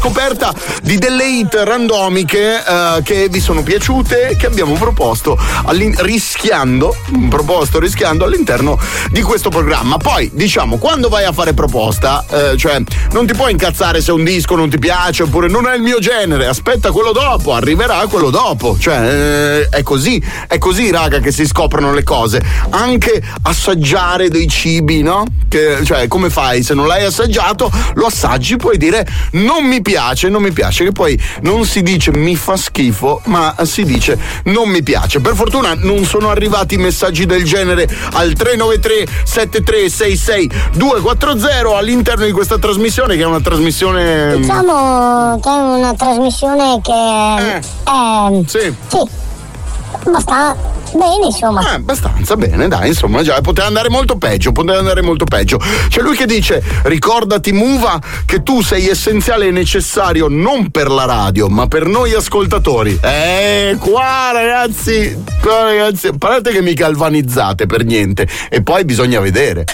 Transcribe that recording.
scoperta di delle hit randomiche che vi sono piaciute, che abbiamo proposto rischiando all'interno di questo programma. Poi diciamo, quando vai a fare proposta, cioè non ti puoi incazzare se un disco non ti piace oppure non è il mio genere, aspetta quello dopo, arriverà quello dopo, cioè è così raga che si scoprono le cose. Anche assaggiare dei cibi, no? Cioè come fai? Se non l'hai assaggiato, lo assaggi, puoi dire non mi piace, che poi non si dice mi fa schifo, ma si dice non mi piace. Per fortuna non sono arrivati messaggi del genere al 393 7366 240 all'interno di questa trasmissione, che è una trasmissione, diciamo che è una trasmissione che sì. Basta bene, insomma. Abbastanza bene, dai, insomma, già poteva andare molto peggio. C'è lui che dice: ricordati, Muva, che tu sei essenziale e necessario non per la radio, ma per noi ascoltatori. Qua ragazzi, a parte che mi galvanizzate per niente, e poi bisogna vedere.